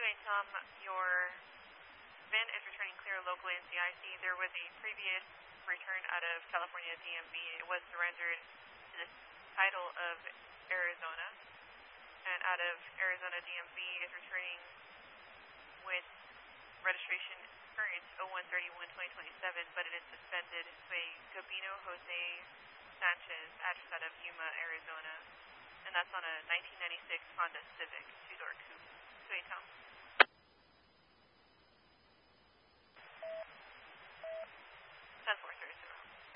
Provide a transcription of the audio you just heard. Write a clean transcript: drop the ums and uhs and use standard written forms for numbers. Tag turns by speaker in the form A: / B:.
A: Tom, your VIN is returning clear locally in CIC. There was a previous return out of California DMV. It was surrendered to the title of Arizona, and out of Arizona DMV is returning with registration current 01/31/2027, but it is suspended to a Gabino Jose Sanchez, address out of Yuma, Arizona, and that's on a 1996 Honda Civic 2-door coupe. Tom.